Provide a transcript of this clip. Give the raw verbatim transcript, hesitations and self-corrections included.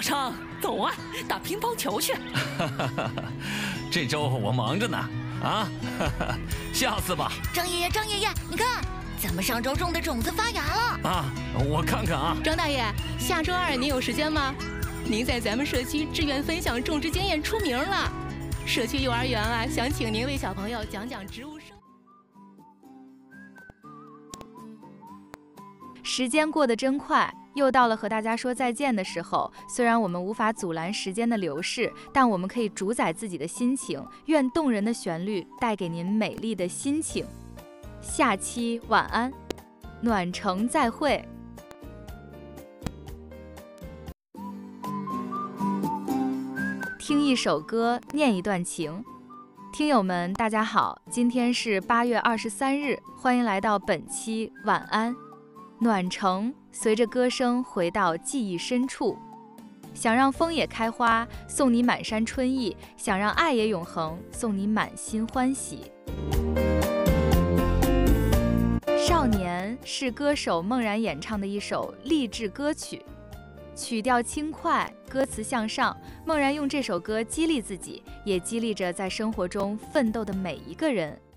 昌，走啊，打乒乓球去。 这周我忙着呢，啊，下次吧。 张爷爷，张爷爷，你看，咱们上周种的种子发芽了。 啊，我看看啊。 张大爷，下周二您有时间吗？您在咱们社区志愿分享种植经验出名了，社区幼儿园啊，想请您为小朋友讲讲植物生。 时间过得真快，又到了和大家说再见的时候。虽然我们无法阻拦时间的流逝，但我们可以主宰自己的心情。愿动人的旋律带给您美丽的心情。下期晚安，暖城再会。听一首歌，念一段情。听友们，大家好，今天是八月二十三日，欢迎来到本期晚安。暖城随着歌声回到记忆深处，想让风也开花，送你满山春意；想让爱也永恒，送你满心欢喜。少年是歌手梦然演唱的一首励志歌曲，曲调轻快，歌词向上。梦然用这首歌激励自己，也激励着在生活中奋斗的每一个人。